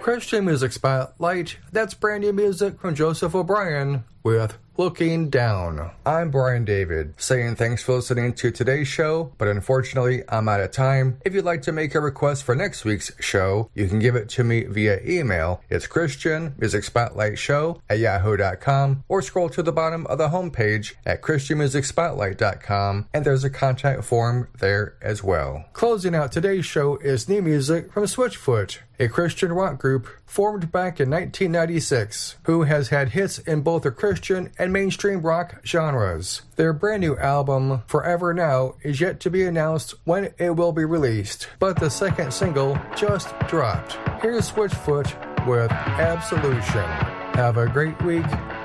Christian Music Spotlight. That's brand new music from Joseph O'Brien with Looking Down. I'm Brian David, saying thanks for listening to today's show, but unfortunately, I'm out of time. If you'd like to make a request for next week's show, you can give it to me via email. It's christianmusicspotlightshow@yahoo.com, or scroll to the bottom of the homepage at christianmusicspotlight.com, and there's a contact form there as well. Closing out today's show is new music from Switchfoot, a Christian rock group formed back in 1996, who has had hits in both the Christian and mainstream rock genres. Their brand new album, Forever Now, is yet to be announced when it will be released, but the second single just dropped. Here's Switchfoot with Absolution. Have a great week.